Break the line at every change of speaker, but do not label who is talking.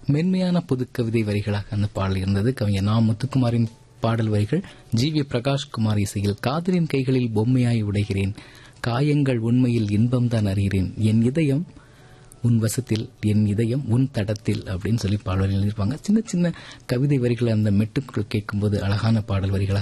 மென்மையான புது கவிதை வரிகளாக அந்த பாடல் இருந்தது. கவிஞர் நா. முத்துக்குமாரின் பாடல் வரிகள் ஜி.வி. பிரகாஷ்குமார் இசையில். காதலின் கைகளில் பொம்மையாய் உடைகிறேன், காயங்கள் உண்மையில் இன்பம்தான் அறிகிறேன், என் இதயம் உன் வசத்தில், என் இதயம் உன் தடத்தில் அப்படின்னு சொல்லி பாடல் எழுதியிருப்பாங்க. சின்ன சின்ன கவிதை வரிகளை அந்த மெட்டுக்குள் கேட்கும்போது அழகான பாடல் வரிகளாக